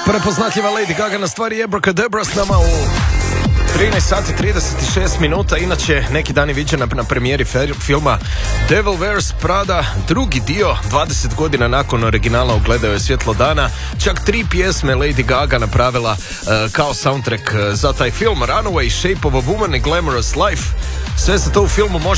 Prepoznatljiva Lady Gaga na stvari Abracadabra s nama u 13 sati 36 minuta. Inače, neki dan je viđena na premijeri filma Devil Wears Prada. Drugi dio, 20 godina nakon originala, ugledao je svjetlo dana. Čak 3 pjesme Lady Gaga napravila kao soundtrack za taj film. Runaway, Shape of a Woman i Glamorous Life. Sve se to u filmu može